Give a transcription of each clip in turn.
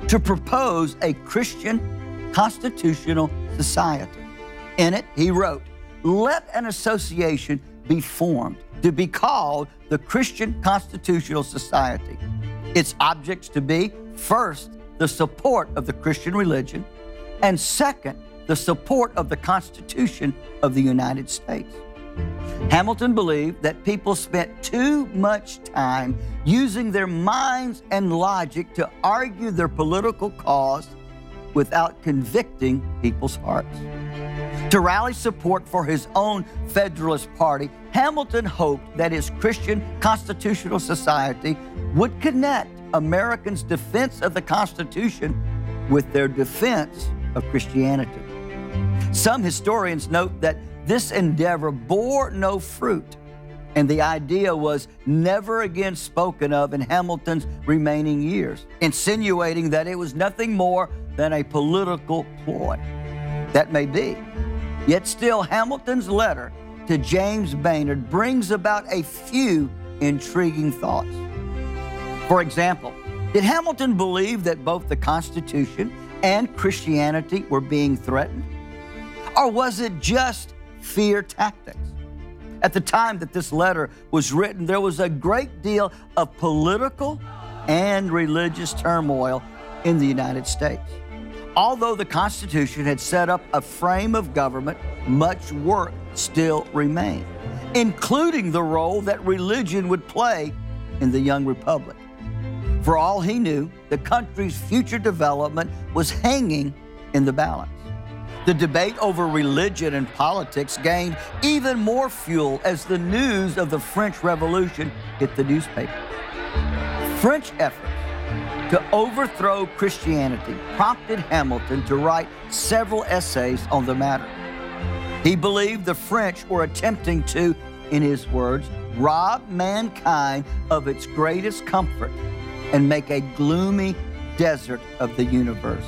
to propose a Christian constitutional society. In it, he wrote, "Let an association be formed to be called the Christian Constitutional Society. Its objects to be, first, the support of the Christian religion, and second, the support of the Constitution of the United States." Hamilton believed that people spent too much time using their minds and logic to argue their political cause without convicting people's hearts. To rally support for his own Federalist Party, Hamilton hoped that his Christian Constitutional Society would connect Americans' defense of the Constitution with their defense of Christianity. Some historians note that this endeavor bore no fruit, and the idea was never again spoken of in Hamilton's remaining years, insinuating that it was nothing more than a political ploy. That may be. Yet still, Hamilton's letter to James Baynard brings about a few intriguing thoughts. For example, did Hamilton believe that both the Constitution and Christianity were being threatened? Or was it just fear tactics? At the time that this letter was written, there was a great deal of political and religious turmoil in the United States. Although the Constitution had set up a frame of government, much work still remained, including the role that religion would play in the young republic. For all he knew, the country's future development was hanging in the balance. The debate over religion and politics gained even more fuel as the news of the French Revolution hit the newspapers. French efforts to overthrow Christianity prompted Hamilton to write several essays on the matter. He believed the French were attempting to, in his words, rob mankind of its greatest comfort and make a gloomy desert of the universe.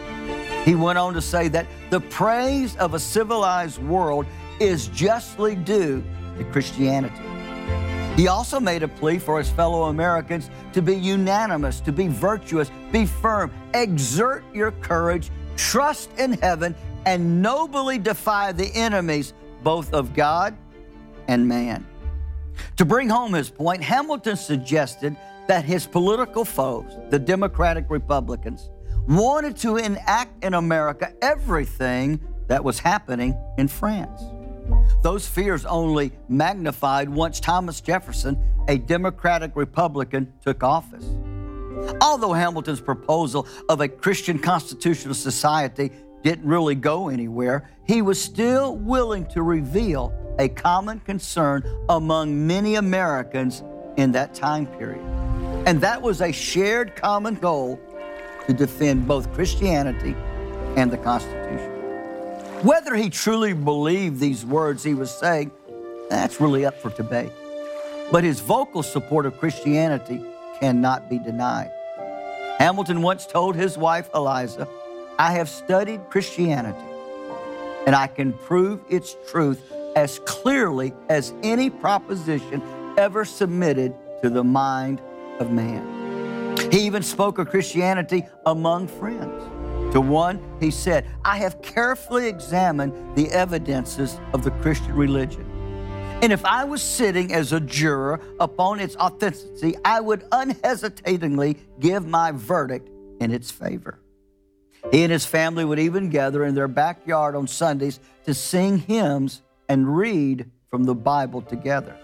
He went on to say that the praise of a civilized world is justly due to Christianity. He also made a plea for his fellow Americans to be unanimous, to be virtuous, be firm, exert your courage, trust in heaven, and nobly defy the enemies both of God and man. To bring home his point, Hamilton suggested that his political foes, the Democratic Republicans, wanted to enact in America everything that was happening in France. Those fears only magnified once Thomas Jefferson, a Democratic Republican, took office. Although Hamilton's proposal of a Christian constitutional society didn't really go anywhere, he was still willing to reveal a common concern among many Americans in that time period. And that was a shared common goal to defend both Christianity and the Constitution. Whether he truly believed these words he was saying, that's really up for debate. But his vocal support of Christianity cannot be denied. Hamilton once told his wife, Eliza, "I have studied Christianity, and I can prove its truth as clearly as any proposition ever submitted to the mind of man." He even spoke of Christianity among friends. To one, he said, "I have carefully examined the evidences of the Christian religion. And if I was sitting as a juror upon its authenticity, I would unhesitatingly give my verdict in its favor." He and his family would even gather in their backyard on Sundays to sing hymns and read from the Bible together.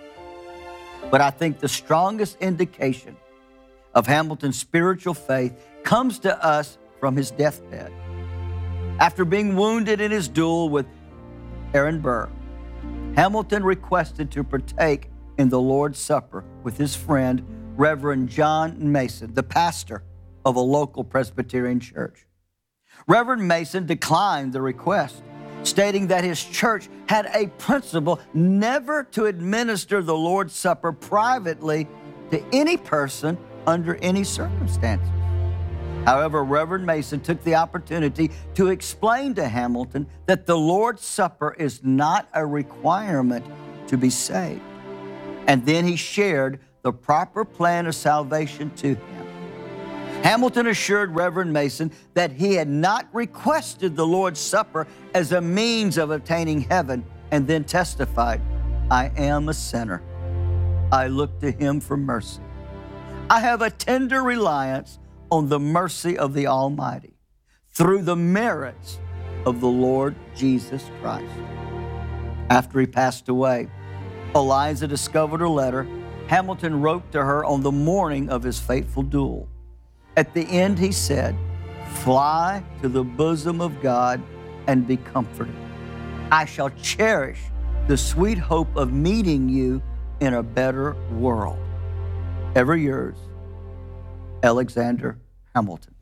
But I think the strongest indication of Hamilton's spiritual faith comes to us from his deathbed. After being wounded in his duel with Aaron Burr, Hamilton requested to partake in the Lord's Supper with his friend, Reverend John Mason, the pastor of a local Presbyterian church. Reverend Mason declined the request, stating that his church had a principle never to administer the Lord's Supper privately to any person under any circumstances. However, Reverend Mason took the opportunity to explain to Hamilton that the Lord's Supper is not a requirement to be saved. And then he shared the proper plan of salvation to him. Hamilton assured Reverend Mason that he had not requested the Lord's Supper as a means of obtaining heaven, and then testified, "I am a sinner. I look to him for mercy. I have a tender reliance on the mercy of the Almighty through the merits of the Lord Jesus Christ." After he passed away, Eliza discovered a letter Hamilton wrote to her on the morning of his fateful duel. At the end, he said, "Fly to the bosom of God and be comforted. I shall cherish the sweet hope of meeting you in a better world. Ever yours, Alexander Hamilton."